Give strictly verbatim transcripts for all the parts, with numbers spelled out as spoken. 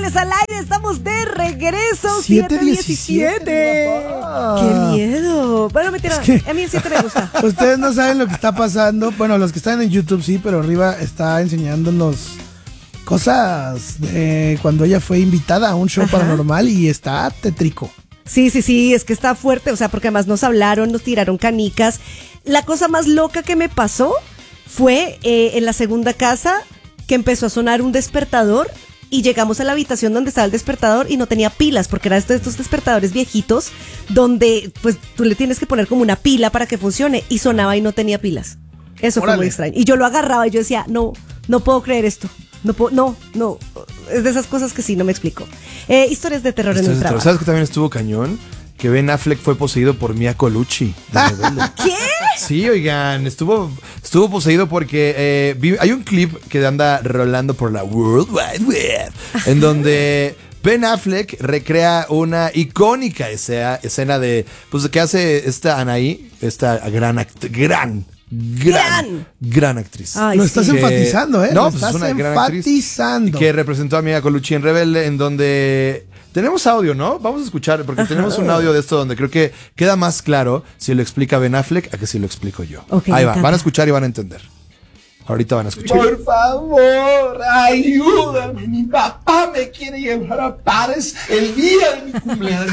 Imperdibles al aire, estamos de regreso. siete diecisiete. ¡Qué miedo! Bueno, mentira, es que a mí el siete me gusta. Ustedes no saben lo que está pasando. Bueno, los que están en YouTube sí, pero arriba está enseñándonos cosas de cuando ella fue invitada a un show Ajá. paranormal y está tétrico. Sí, sí, sí, es que está fuerte, o sea, porque además nos hablaron, nos tiraron canicas. La cosa más loca que me pasó fue eh, en la segunda casa que empezó a sonar un despertador y llegamos a la habitación donde estaba el despertador y no tenía pilas, porque era de estos despertadores viejitos donde pues tú le tienes que poner como una pila para que funcione y sonaba y no tenía pilas. Eso Órale. Fue muy extraño. Y yo lo agarraba y yo decía, no, no puedo creer esto. No, puedo, no, no. Es de esas cosas que sí, no me explico. Eh, historias de terror historias en el trabajo. ¿Sabes que también estuvo cañón? Que Ben Affleck fue poseído por Mia Colucci. ¿Qué? Sí, oigan, estuvo, estuvo poseído porque eh, vi, hay un clip que anda rolando por la World Wide Web, en donde Ben Affleck recrea una icónica escena, escena de, pues, de que hace esta Anaí, esta gran, act- gran, gran, gran actriz. Ay, Lo sí. estás que, enfatizando, ¿eh? No, Lo pues estás es una enfatizando. Gran actriz que representó a Mia Colucci en Rebelde, en donde... Tenemos audio, ¿no? Vamos a escuchar, porque Ajá. tenemos un audio de esto donde creo que queda más claro si lo explica Ben Affleck a que si lo explico yo. Okay, Ahí va, van a escuchar y van a entender. Ahorita van a escuchar. Por favor, ayúdame. Mi papá me quiere llevar a París el día de mi cumpleaños.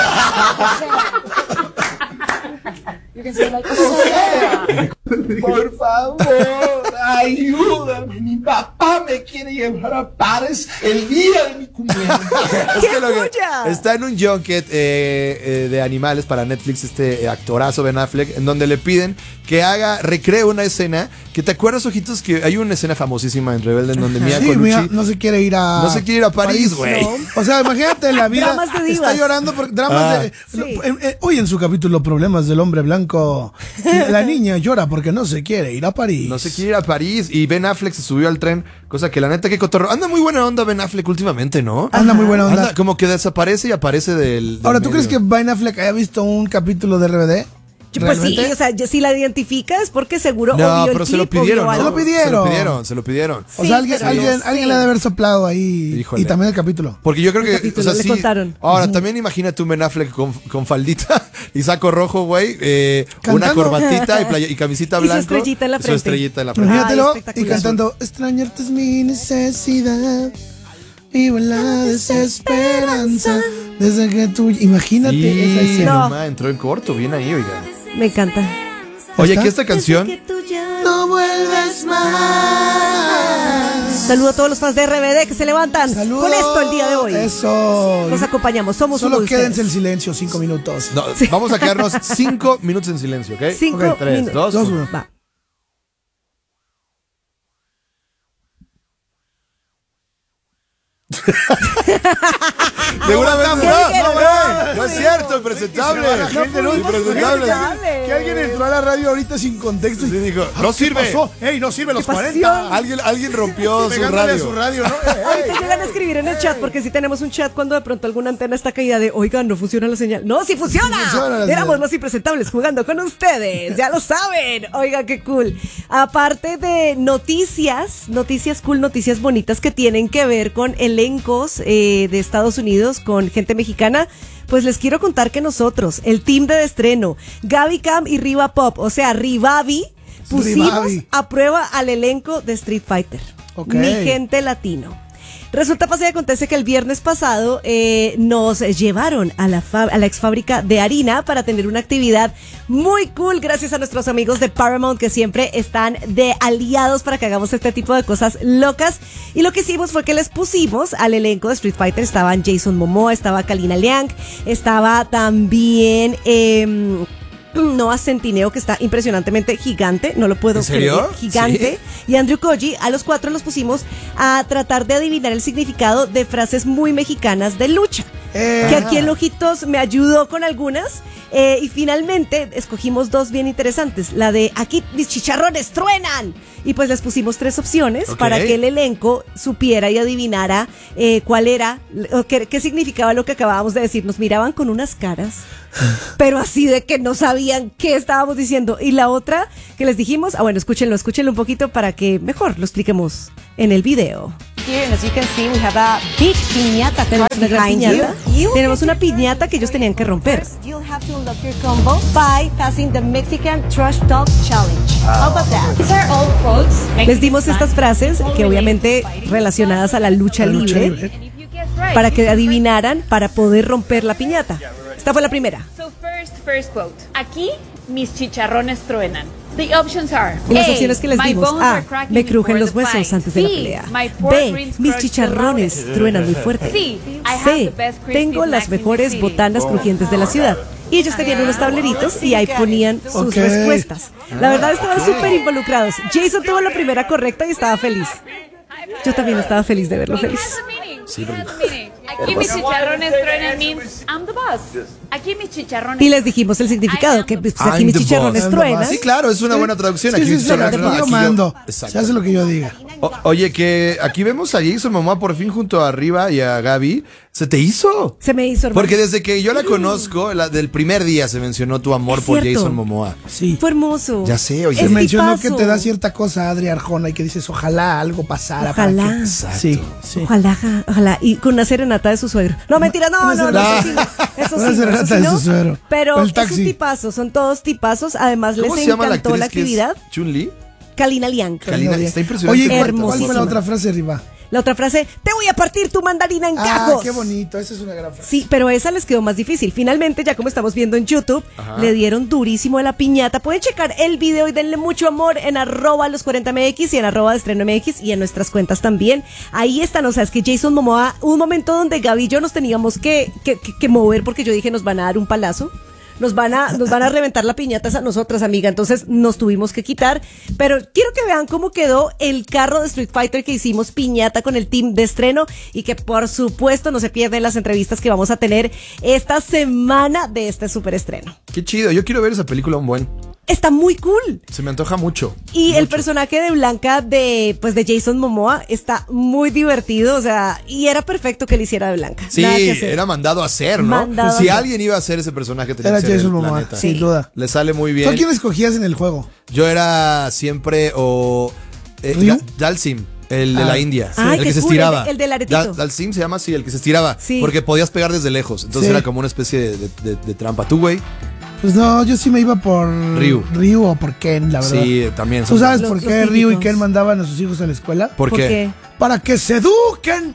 Por favor, ayúdame. Mi papá me quiere llevar a París el día de mi cumpleaños. Es que lo que está en un junket eh, eh, de animales para Netflix, este eh, actorazo Ben Affleck, en donde le piden que haga, recree una escena. Que te acuerdas, ojitos, que hay una escena famosísima en Rebelde en donde Mia sí, Colucci Mia no se quiere ir a no se quiere ir a París, güey. No. O sea, imagínate la vida. Dramas de divas. Está llorando por dramas ah, de. Sí. Lo, en, en, hoy en su capítulo Problemas del hombre blanco, la niña llora porque no se quiere ir a París. No se quiere ir a París y Ben Affleck se subió al tren, cosa que la neta que cotorro. Anda muy buena onda Ben Affleck últimamente, ¿no? Anda muy buena onda. Anda como que desaparece y aparece del, del Ahora, ¿tú medio. crees que Ben Affleck haya visto un capítulo de R B D? Pues sí, o sea, si la identificas es porque seguro no, vio pero el se lo clip, pidieron, ¿no? ¿no? Se lo pidieron. Se lo pidieron, se lo pidieron. O sea, alguien, Sí, alguien, sí. alguien le ha de haber soplado ahí. Híjole. Y también el capítulo. Porque yo creo El que, capítulo, o sea, le sí. contaron. Ahora, Ujú. también imagínate un Ben Affleck con, con faldita y saco rojo, güey, eh, una Cantando. corbatita y, playa, y camisita Y su blanca. estrellita en la Su frente. estrellita en la frente. Imagínatelo Ay, y espectacular. cantando extrañarte es mi necesidad. Vivo en la desesperanza. Desde que tú. Imagínate Sí, esa escena. No. nomás, entró en corto, bien ahí, oiga. Me encanta. Oye, ¿Está? aquí esta canción. No vuelves más. Saludo a todos los fans de R B D que se levantan Saludos. con esto el día de hoy. Eso. Nos acompañamos, somos Solo uno de quédense en ustedes. silencio cinco minutos. No, vamos a quedarnos cinco minutos en silencio, ¿ok? Cinco Ok, tres, minutos. dos, Dos, uno. uno. Va. Seguramente ¿Qué no, dijeron? no, güey, no es cierto, impresentable. La gente no- Impresentable. Dale. Que alguien entró a la radio ahorita sin contexto y Sí, dijo, no ¿qué sirve. pasó? ¡Ey, no sirve los ¿Qué cuarenta! pasión? Alguien, alguien rompió su Pegándole a radio. su radio, ¿no? ¡Ey, ey! Ahorita llegan a escribir en el chat, porque si tenemos un chat cuando de pronto alguna antena está caída de, oigan, no funciona la señal. ¡No, sí funciona! Sí funciona la Éramos señal. los impresentables jugando con ustedes, ya lo saben. Oigan, qué cool. Aparte de noticias, noticias cool, noticias bonitas que tienen que ver con elencos eh, de Estados Unidos, con gente mexicana, pues les quiero contar que nosotros, el team de estreno, Gaby Cam y Riva Pop, o sea, Rivavi, pusimos Rivavi. a prueba al elenco de Street Fighter. Ok. Mi gente latino. Resulta, pasa y acontece que el viernes pasado eh, nos llevaron a la, fa- a la ex fábrica de harina para tener una actividad muy cool, gracias a nuestros amigos de Paramount que siempre están de aliados para que hagamos este tipo de cosas locas. Y lo que hicimos fue que les pusimos al elenco de Street Fighter, estaban Jason Momoa, estaba Kalina Liang, estaba también... Eh, Noah Centineo, que está impresionantemente gigante, no lo puedo ¿En serio? creer, gigante. Y Andrew Koji, a los cuatro los pusimos a tratar de adivinar el significado de frases muy mexicanas de lucha. Eh. Que aquí el Ojitos me ayudó con algunas. Eh, y finalmente escogimos dos bien interesantes. La de aquí mis chicharrones truenan. Y pues les pusimos tres opciones Ok. para que el elenco supiera y adivinara eh, cuál era, o qué, qué significaba lo que acabábamos de decir. Nos miraban con unas caras, pero así de que no sabían qué estábamos diciendo. Y la otra que les dijimos, ah bueno, escúchenlo, escúchenlo un poquito para que mejor lo expliquemos en el video. here, and as you can see, we have a big piñata cart behind you. Tenemos una piñata que ellos tenían que romper. You'll have to unlock your combo by passing the Mexican Trash Talk Challenge. How about that? These are all quotes. Les dimos estas frases que obviamente relacionadas a la lucha La lucha libre, libre. para que adivinaran para poder romper la piñata. Esta fue la primera. So first, first quote. Aquí mis chicharrones truenan. The options are: Y las A, opciones que les my dimos: bones A, are cracking me crujen before los the huesos fight. antes de la B, pelea. my pork B, ribs mis crush the chicharrones loudest. truenan muy fuerte. C, I have C, the best crispy tengo las snacks in the mejores city. botanas crujientes de la ciudad. Y ellos tenían unos tableritos y ahí ponían sus Ok. respuestas. La verdad estaban súper involucrados. Jason tuvo la primera correcta y estaba feliz. Yo también estaba feliz de verlo feliz. Sí, He has a meaning. Aquí mis chicharrones truenan means I'm the boss. Aquí mis chicharrones. Y les dijimos el significado, que pues, aquí I'm mis the chicharrones boss. truenan. Sí, claro, es una buena traducción. Sí, Aquí sí, mis sí, chicharrones aquí truenan, yo aquí mando. Exacto. Se hace lo que yo diga. O- oye, que aquí vemos a Jason Momoa por fin junto a Arriba y a Gaby. ¿Se te hizo? Se me hizo hermoso. Porque desde que yo la conozco, la, del primer día se mencionó tu amor Es por cierto. Jason Momoa. Sí. Fue hermoso. Ya sé, oye. Se Es mencionó tipazo. que te da cierta cosa Adri Arjona y que dices, ojalá algo pasara. Ojalá. Para que... Exacto. Sí, sí. Ojalá, ja- ojalá. Y con una serenata de su suegro. No, mentira, no, Una no, no, eso sí, serenata. no. Eso Una sí, no, serenata eso sí de no. su suegro. Pero O el es un taxi. tipazo, son todos tipazos. Además, ¿Cómo les se llama la encantó actriz la que es actividad. Chun-Li? Kalina Liang. Kalina, está impresionante. Oye, ¿cuál, Hermosísima. ¿cuál fue la otra frase arriba? La otra frase, te voy a partir tu mandarina en Ah, gajos. qué bonito, esa es una gran frase. Sí, pero esa les quedó más difícil. Finalmente, ya como estamos viendo en YouTube, le dieron durísimo a la piñata. Pueden checar el video y denle mucho amor en arroba los cuarenta M X y en arroba de estreno M X y en nuestras cuentas también. Ahí están, o sea, es que Jason Momoa, un momento donde Gaby y yo nos teníamos que, que, que, que mover porque yo dije nos van a dar un palazo. Nos van a, nos van a reventar la piñata a nosotras, amiga. Entonces nos tuvimos que quitar. Pero quiero que vean cómo quedó el carro de Street Fighter que hicimos piñata con el team de estreno. Y que por supuesto no se pierden las entrevistas que vamos a tener esta semana de este super estreno. Qué chido. Yo quiero ver esa película un buen. Está muy cool. Se me antoja mucho. Y mucho. el personaje de Blanca de, pues, de Jason Momoa está muy divertido. O sea, y era perfecto que le hiciera de Blanca. Sí, Nada que hacer. era mandado a hacer, ¿no? Mandado si a hacer. alguien iba a hacer ese personaje, tenía Era que ser Jason él, la Momoa, neta. sin duda. Le sale muy ¿Tú bien. a quién escogías en el juego? Yo era siempre o eh, ¿Ryu? Da- Dalsim, el de Ah. la India, Ay, el qué que se cool, el de- estiraba. el del aretito. Dal- Dalsim se llama así, el que se estiraba, Sí. porque podías pegar desde lejos. Entonces Sí. era como una especie de, de- de- de trampa. ¿Tú, güey? Pues no, yo sí me iba por Ryu. Ryu o por Ken, la verdad. Sí, también. ¿Tú sabes Los- por los qué Ryu y típicos. Ken mandaban a sus hijos a la escuela? ¿Por, ¿Por qué? qué? Para que se eduquen.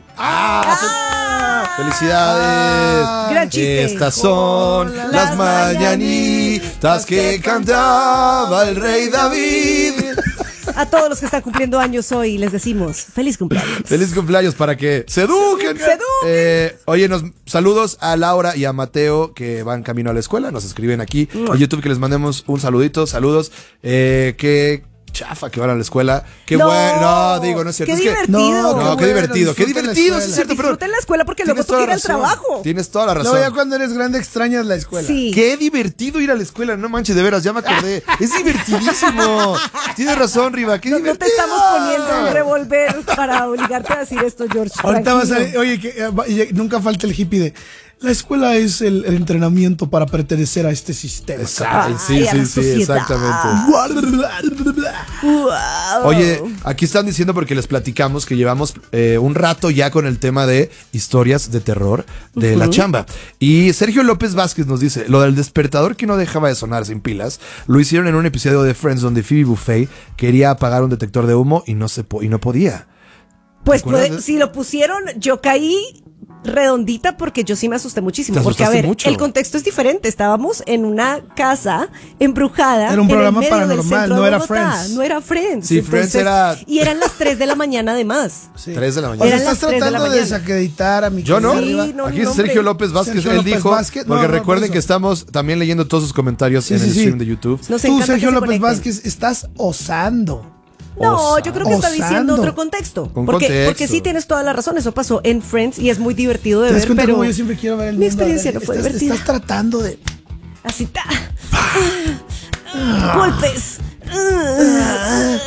¡Ah! ¡Felicidades! Gran chiste. Estas son Las las mañanitas que cantaba el rey David. A todos los que están cumpliendo años hoy les decimos feliz cumpleaños. Feliz cumpleaños para que se eduquen. Se eduquen. Eh, oye, nos saludos a Laura y a Mateo que van camino a la escuela. Nos escriben aquí en YouTube que les mandemos un saludito. Saludos. Eh, que chafa que van a la escuela. Qué No, bueno. No, digo, no es cierto. qué es que- divertido. no, Qué qué bueno, divertido. Qué disfruten la divertido, sí escuela. es cierto. Pero Disfruten la escuela porque luego tienes toca toda ir la al razón. trabajo. Tienes toda la razón. Luego ya cuando eres grande extrañas la escuela. Sí. Qué divertido ir a la escuela, no manches, de veras, ya me acordé. Es divertidísimo. Tienes razón, Riva, qué No, no divertido. te estamos poniendo un revólver para obligarte a decir esto, George. Ahorita vas a Tranquilo. oye, que eh, va- y nunca falta el hippie de la escuela es el, el entrenamiento para pertenecer a este sistema. Exacto, sí, Ay, a sí, la sí, sociedad. exactamente. Wow. Oye, aquí están diciendo porque les platicamos que llevamos eh, un rato ya con el tema de historias de terror de la chamba. Y Sergio López Vázquez nos dice, lo del despertador que no dejaba de sonar sin pilas, lo hicieron en un episodio de Friends donde Phoebe Buffay quería apagar un detector de humo y no, se po- y no podía. Pues ¿Te acuerdas puede- de- si lo pusieron, yo caí redondita porque yo sí me asusté muchísimo. Te Porque, a asustaste ver, mucho. el contexto es diferente. Estábamos en una casa embrujada. Era un en el programa medio del paranormal, centro no de era Bogotá. Friends. No era Friends. Sí, Friends era- Y eran las tres de la mañana además. Sí. Tres de la O mañana. sea, Eran las estás tres de la tratando de, mañana. desacreditar a mi Yo no. querida Sí, Riva. no, Aquí es no, Sergio hombre. López Vázquez, Sergio él López dijo, Vázquez, no, porque no, recuerden por eso. que estamos también leyendo todos sus comentarios Sí, en sí, el sí. stream de YouTube. Nos Tú, encanta Sergio que se López conecten. Vázquez, estás osando. No, yo creo que está Osando. diciendo otro contexto. Un porque, contexto. porque sí tienes toda la razón. Eso pasó en Friends y es muy divertido de ¿Te das ver, cuenta pero cómo yo siempre quiero ver el mi mundo? experiencia A ver, no fue estás, divertida. Estás tratando de... Así está. Golpes.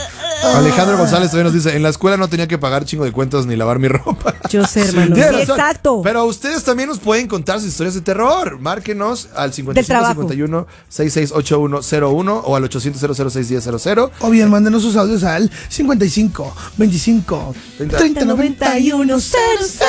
Alejandro González también nos dice, en la escuela no tenía que pagar chingo de cuentas ni lavar mi ropa. Yo sé, hermano. Tienes Sí, razón. exacto. Pero ustedes también nos pueden contar sus historias de terror. Márquenos al cincuenta y cinco cincuenta y uno sesenta y seis ochenta y uno cero uno o al ochocientos cero cero seis diez cero cero. O bien, mándenos sus audios al cincuenta y cinco veinticinco treinta noventa y uno cero cero.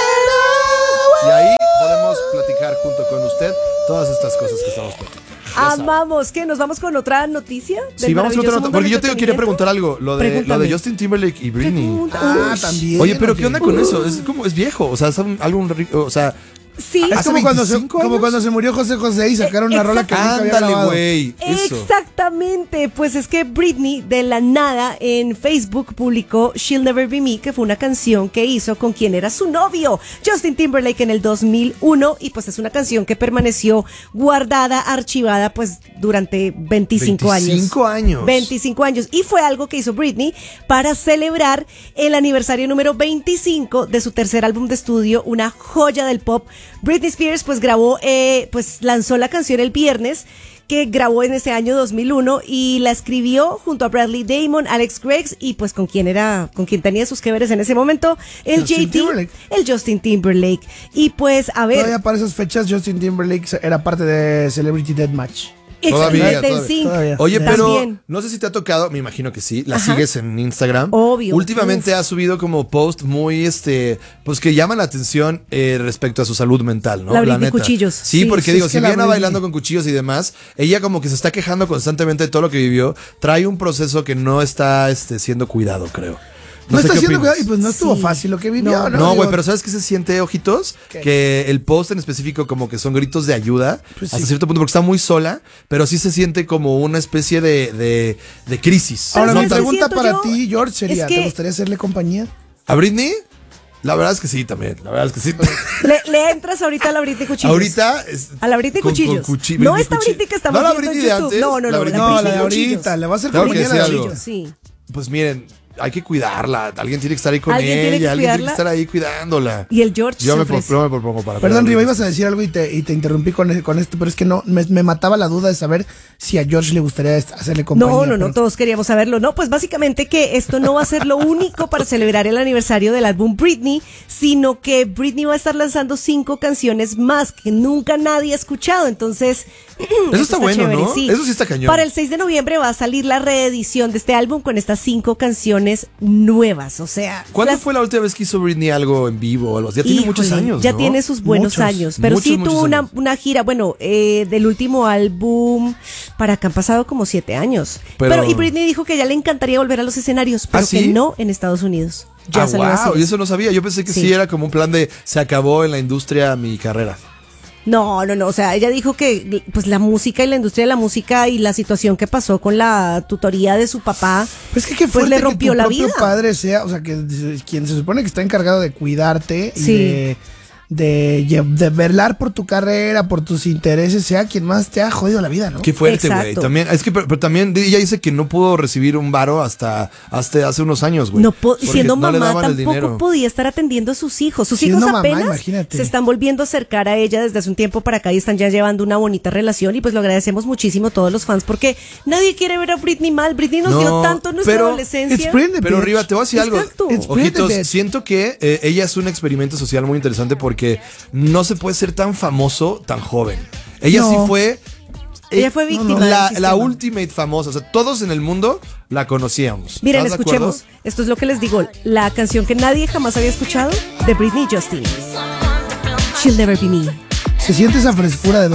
Y ahí podemos platicar junto con usted todas estas cosas que estamos platicando. Ya saben. Amamos. ¿Qué? ¿Nos vamos con otra noticia? Sí, vamos con otra nota. Porque yo te quería preguntar algo. Lo de, lo Pregúntame. de Justin Timberlake y Britney. Pregunta. Ah, Uy. también. Oye, pero ¿qué ok. onda con eso? Es como, es viejo. O sea, es un- algo, un ri- o sea, Sí. Es ¿Hace como cuando, se, veinticinco como años? cuando se murió José José y sacaron una rola que nunca había ándale, grabado. güey. Eso. Exactamente, pues es que Britney de la nada en Facebook publicó She'll Never Be Me, que fue una canción que hizo con quien era su novio, Justin Timberlake, en el dos mil uno, y pues es una canción que permaneció guardada, archivada pues durante veinticinco años. veinticinco años. veinticinco años, y fue algo que hizo Britney para celebrar el aniversario número veinticinco de su tercer álbum de estudio, una joya del pop. Britney Spears pues grabó, eh, pues lanzó la canción el viernes, que grabó en ese año dos mil uno y la escribió junto a Bradley Damon, Alex Greggs y pues con quien era, con quien tenía sus que veres en ese momento, el Justin J T, Timberlake. el Justin Timberlake. Y pues a ver, Todavía para esas fechas Justin Timberlake era parte de Celebrity Deathmatch. Todavía, excelente, todavía. sí. Todavía. Oye, pero También. no sé si te ha tocado, me imagino que sí, la Ajá. sigues en Instagram. Obvio. Últimamente Uf. ha subido como post muy, este, pues que llaman la atención eh, respecto a su salud mental, ¿no? La Britney neta. Cuchillos. Sí, Sí, porque sí, digo, es si que la viene Britney- bailando con cuchillos y demás, ella como que se está quejando constantemente de todo lo que vivió, trae un proceso que no está, este, siendo cuidado, creo. No, sé está qué haciendo opinas. cuidado y pues no estuvo Sí. fácil lo que vivió, No, ¿no? No, güey, Digo, pero ¿sabes qué se siente, ojitos? ¿Qué? Que el post en específico como que son gritos de ayuda, Pues hasta sí. cierto punto, porque está muy sola, pero sí se siente como una especie de, de, de crisis. Ahora Pero mi ¿sabes qué pregunta siento para yo? ti, George, sería, Es que- ¿te gustaría hacerle compañía? ¿A Britney? La verdad es que sí, también. La verdad es que sí. Le, le entras ahorita a la Britney Cuchillos. Ahorita. es- A la Britney con- con Cuchillos. cuchi- No Britney esta Cuchi- Britney que estamos ¿No la viendo en Britney de YouTube. antes? No, no, no, la Britney- No, la Britney de Cuchillos. ahorita, le va a hacer Tengo que compañía a la decir Britney. algo. Sí. Pues miren, hay que cuidarla. Alguien tiene que estar ahí con Alguien ella. tiene que alguien tiene que cuidarla. estar ahí cuidándola. Y el George Yo se me, ofrece. yo me propongo para Perdón, cuidarla. Riva, ibas a decir algo y te, y te interrumpí con, con esto, pero es que no, me, me mataba la duda de saber si a George le gustaría est- hacerle compañía. No, no, no, pero- todos queríamos saberlo. No, pues básicamente que esto no va a ser lo único para celebrar el aniversario del álbum Britney, sino que Britney va a estar lanzando cinco canciones más que nunca nadie ha escuchado. Entonces, Eso está bueno, chévere, ¿no? Eso sí está cañón. Para el seis de noviembre va a salir la reedición de este álbum con estas cinco canciones nuevas. O sea, ¿Cuándo las- fue la última vez que hizo Britney algo en vivo o algo así? Ya tiene muchos Híjole, años, Ya ¿no? tiene sus buenos Muchos, años. Pero muchos, sí muchos tuvo una, años. una gira, bueno, eh, del último álbum, para acá han pasado como siete años. Pero- Pero, y Britney dijo que ya le encantaría volver a los escenarios, pero ¿Ah, sí? que no en Estados Unidos. Ya Ah, salió a wow, decir y eso no sabía. Yo pensé que sí. Sí. era como un plan de se acabó en la industria mi carrera. No, no, no, o sea, ella dijo que pues la música y la industria de la música y la situación que pasó con la tutoría de su papá, Pues es que qué pues fuerte le rompió que tu la propio vida. padre sea, o sea, que quien se supone que está encargado de cuidarte y Sí. de, de, lle- de velar por tu carrera, por tus intereses, sea quien más te ha jodido la vida, ¿no? Qué fuerte, güey. Exacto. También, es que, pero, pero también ella dice que no pudo recibir un varo hasta, hasta hace unos años, güey. No po- Porque siendo no le mamá daban el tampoco dinero. podía estar atendiendo a sus hijos. Sus Siendo hijos mamá, apenas imagínate. se están volviendo a acercar a ella desde hace un tiempo para acá y están ya llevando una bonita relación y pues lo agradecemos muchísimo a todos los fans porque nadie quiere ver a Britney mal. Britney nos No, dio tanto en nuestra pero adolescencia. It's Britney, Pero bitch. arriba, te voy a decir algo. Exacto. It's Ojitos, Britney, bitch. siento que eh, ella es un experimento social muy interesante porque no se puede ser tan famoso tan joven. Ella No. sí fue. Ella fue víctima del La, sistema. la ultimate famosa. O sea, todos en el mundo la conocíamos. Miren, ¿Estás de escuchemos. acuerdo? Esto es lo que les digo. La canción que nadie jamás había escuchado de Britney Justin. She'll Never Be Me. Se siente esa frescura de